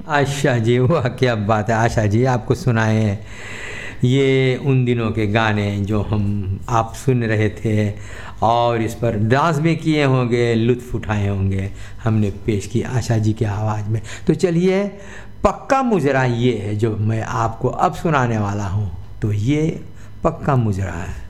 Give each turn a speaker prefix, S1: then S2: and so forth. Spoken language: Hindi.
S1: आशा जी, वाह क्या बात है आशा जी, आपको सुनाए हैं ये उन दिनों के गाने जो हम आप सुन रहे थे और इस पर डांस भी किए होंगे, लुत्फ़ उठाए होंगे। हमने पेश की आशा जी की आवाज़ में। तो चलिए, पक्का मुजरा ये है जो मैं आपको अब सुनाने वाला हूँ। तो ये पक्का मुजरा है।